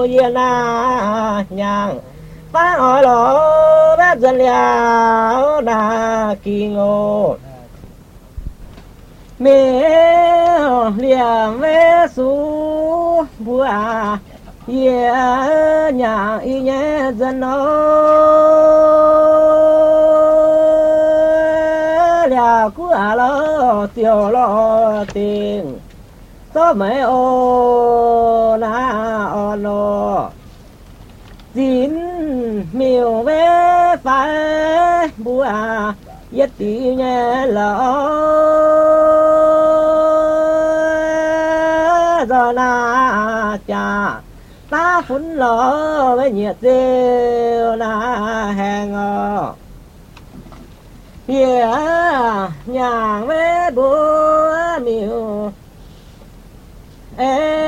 yên na nhang phá hỏi lỗ bếp dân liao đà kỳ ngô mê liềm mê su bùa ye nhà y nhé dân nó là cú lo tiêu lo tiền có mấy ô na ô nô chín miêu vé phải bùa yết tí nhé lỡ giờ na cha ta phun lỡ với nhiệt rêu na hẹn ngờ yeah nhà vé bùa miêu